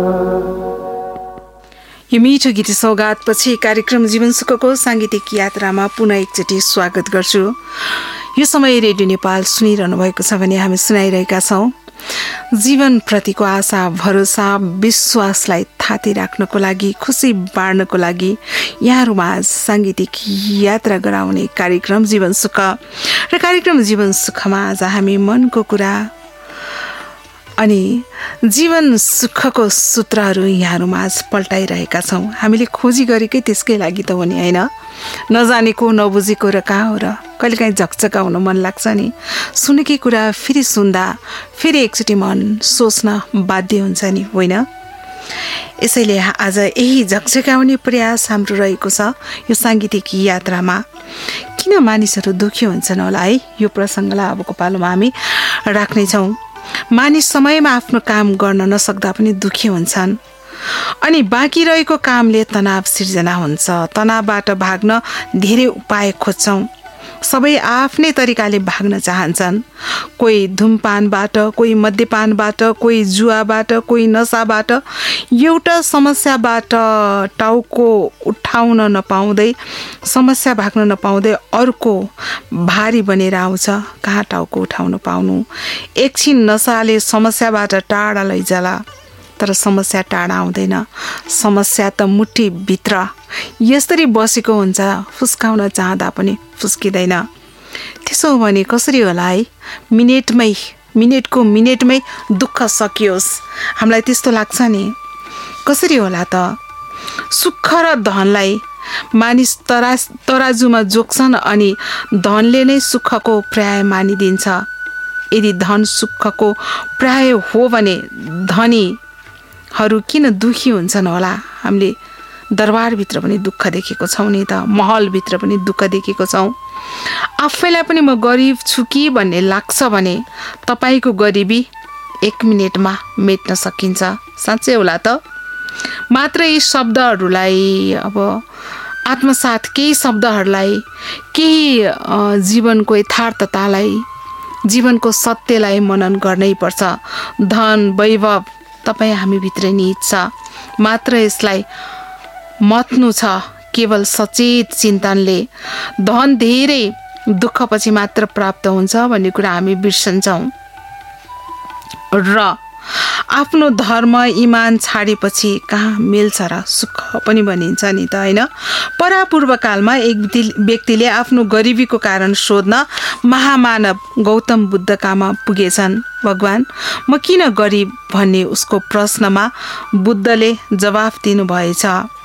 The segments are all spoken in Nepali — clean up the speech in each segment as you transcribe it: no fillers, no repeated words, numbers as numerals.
यो मिठो गीत सौगातपछि कार्यक्रम जीवन सुखको साङ्गीतिक यात्रामा पुनः एकचोटि स्वागत गर्छु। यो समय रेडियो नेपाल सुनिरहनु भएको छ भने हामी सुनाइरहेका छौँ जीवनप्रतिको आशा भरोसा विश्वासलाई थाती राख्नको लागि खुसी बाँड्नको लागि यहाँहरूमा साङ्गीतिक यात्रा गराउने कार्यक्रम जीवन सुख र कार्यक्रम जीवन सुखमा आज हामी मनको कुरा अनि जीवन सुखको सूत्रहरू यहाँहरूमा आज पल्टाइरहेका छौँ। हामीले खोजी गरेकै त्यसकै लागि त हो नि, होइन? नजानेको नबुझेको र कहाँ हो र कहिलेकाहीँ झकझकाउन मन लाग्छ नि। सुनेकै कुरा फेरि सुन्दा फेरि एकचोटि मन सोच्न बाध्य हुन्छ नि, होइन? यसैले आज यही झकझकाउने प्रयास हाम्रो रहेको छ यो साङ्गीतिक यात्रामा। किन मानिसहरू दुःखी हुन्छन् होला है, यो प्रसङ्गलाई अबको पालोमा हामी राख्नेछौँ। मानिस समयमा आफ्नो काम गर्न नसक्दा पनि दुःखी हुन्छन् अनि बाँकी रहेको कामले तनाव सिर्जना हुन्छ। तनावबाट भाग्न धेरै उपाय खोज्छौँ। सबै आफ्नै तरिकाले भाग्न चाहन्छन्। कोही धुमपानबाट, कोही मद्यपानबाट, कोही जुवाबाट, कोही नसाबाट। एउटा समस्याबाट टाउको उठाउन नपाउँदै, समस्या भाग्न नपाउँदै अर्को भारी बनेर आउँछ। कहाँ टाउको उठाउन पाउनु? एकछिन नसाले समस्याबाट टाढा लैजाला, तर समस्या टाढा आउँदैन। समस्या त मुठीभित्र यसरी बसेको हुन्छ, फुस्काउन चाहँदा पनि फुस्किँदैन। त्यसो हो भने कसरी होला है? मिनेटको मिनेटमै दुःख सकियोस्, हामीलाई त्यस्तो लाग्छ नि। कसरी होला त? सुख र धनलाई मानिस तराजुमा जोग्छन् अनि धनले नै सुखको पर्याय मानिदिन्छ। यदि धन सुखको पर्याय हो भने धनीहरू किन दुःखी हुन्छन् होला? हामीले दरबारभित्र पनि दुःख देखेको छौँ नि त, महलभित्र पनि दुःख देखेको छौँ। आफैलाई पनि म गरिब छु कि भन्ने लाग्छ भने तपाईँको गरिबी 1 मिनेटमा मेट्न सकिन्छ। साँच्चै होला त? मात्र यी शब्दहरूलाई अब आत्मसात, केही शब्दहरूलाई, केही जीवनको यथार्थतालाई, जीवनको सत्यलाई मनन गर्नै पर्छ। धन वैभव तपाईँ हामीभित्र निहित छ, मात्र यसलाई मत्नु छ केवल सचेत चिन्तनले। धन धेरै दुःखपछि मात्र प्राप्त हुन्छ भन्ने कुरा हामी बिर्सन्छौँ र आफ्नो धर्म इमान छाडेपछि कहाँ मिल्छ र सुख पनि भनिन्छ नि त, होइन? परापूर्वकालमा एक व्यक्तिले आफ्नो गरिबीको कारण सोध्न महामानव गौतम बुद्धकामा पुगेछन्। भगवान, म किन गरिब भन्ने उसको प्रश्नमा बुद्धले जवाफ दिनुभएछ।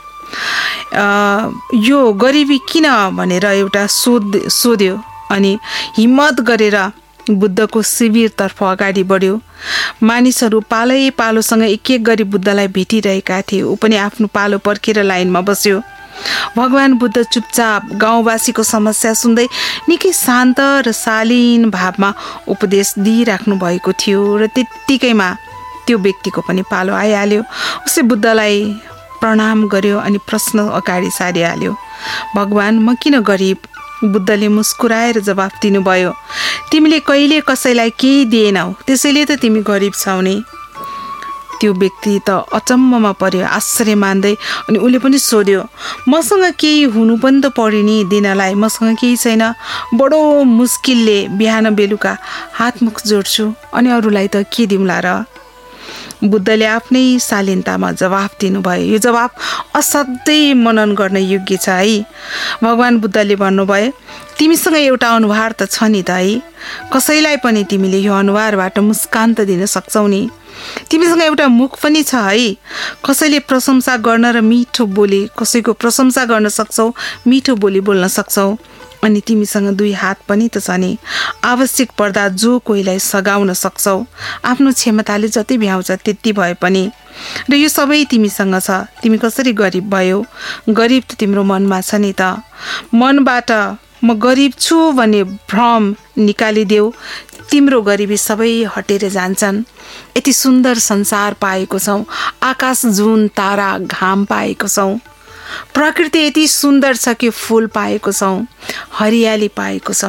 यो गरिबी किन भनेर एउटा सोध्यो अनि हिम्मत गरेर बुद्धको शिविरतर्फ अगाडि बढ्यो। मानिसहरू पालै पालोसँग एक एक गरी बुद्धलाई भेटिरहेका थिए। ऊ पनि आफ्नो पालो पर्खेर लाइनमा बस्यो। भगवान बुद्ध चुपचाप गाउँवासीको समस्या सुन्दै निकै शान्त र शालीन भावमा उपदेश दिइराख्नु भएको थियो र त्यत्तिकैमा त्यो व्यक्तिको पनि पालो आइहाल्यो। उसले बुद्धलाई प्रणाम गर्यो अनि प्रश्न अगाडि सारिहाल्यो, भगवान, म किन गरिब? बुद्धले मुस्कुराएर जवाफ दिनुभयो, तिमीले कहिले कसैलाई केही दिएनौ, त्यसैले त तिमी गरिब छौ नि। त्यो व्यक्ति त अचम्ममा पर्यो, आश्चर्य मान्दै। अनि उसले पनि सोध्यो, मसँग केही हुनु पनि त पर्यो नि दिनलाई, मसँग केही छैन। बडो मुस्किलले बिहान बेलुका हातमुख जोड्छु अनि अरूलाई त के दिउँला र? बुद्धले आफ्नै शालीनतामा जवाफ दिनुभयो। यो जवाफ असाध्यै मनन गर्न योग्य छ है। भगवान बुद्धले भन्नुभयो, तिमीसँग एउटा अनुहार त छ नि त है, कसैलाई पनि तिमीले यो अनुहारबाट मुस्कान त दिन सक्छौ नि। तिमीसँग एउटा मुख पनि छ है, कसैले प्रशंसा गर्न र मिठो बोली, कसैको प्रशंसा गर्न सक्छौ, मिठो बोली बोल्न सक्छौ। अनि तिमीसँग 2 हात पनि त छ नि, आवश्यक पर्दा जो कोहीलाई सघाउन सक्छौ। आफ्नो क्षमताले जति भ्याउँछ त्यति भए पनि, र यो सबै तिमीसँग छ। तिमी कसरी गरिब भयो? गरिब त तिम्रो मनमा छ नि त। मनबाट म गरिब छु भन्ने भ्रम निकालिदेऊ, तिम्रो गरिबी सबै हटेर जान्छन्। यति सुन्दर संसार पाएको छौ, आकाश, जुन, तारा, घाम पाएको छौ। प्रकृति यति सुन्दर छ कि फूल पाएको छौ, हरियाली पाएको छौ।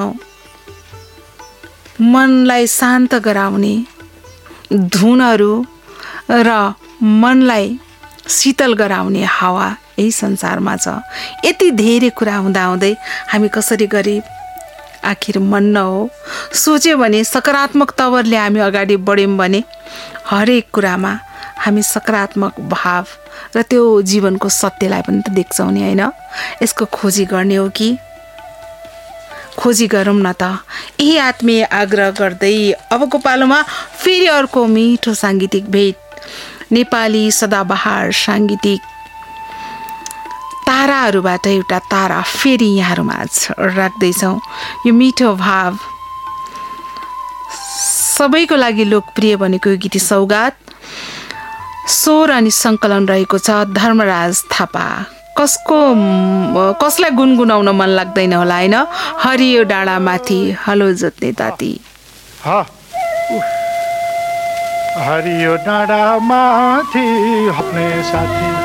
मनलाई शान्त गराउने धुनहरू र मनलाई शीतल गराउने हावा यही संसारमा छ। यति धेरै कुरा हुँदाहुँदै हामी कसरी गरिब? आखिर मन न हो। सोच्यो भने सकारात्मक तवरले हामी अगाडि बढ्यौँ भने हरेक कुरामा हामी सकारात्मक भाव र त्यो जीवनको सत्यलाई पनि त देख्छौँ नि, होइन? यसको खोजी गर्ने हो कि? खोजी गरौँ न त। यही आत्मीय आग्रह गर्दै अबको पालोमा फेरि अर्को मिठो साङ्गीतिक भेट नेपाली सदाबहार साङ्गीतिक ताराहरूबाट एउटा तारा फेरि यहाँहरूमाझ राख्दैछौँ। यो मिठो भाव सबैको लागि लोकप्रिय बनेको यो गीत सौगात, स्वर अनि सङ्कलन रहेको छ धर्मराज थापा। कसलाई गुनगुनाउन मन लाग्दैन होला, होइन? हरियो डाँडा माथि हलो जोत्ने ताती। हरियो डाँडा माथि हप्ने साथी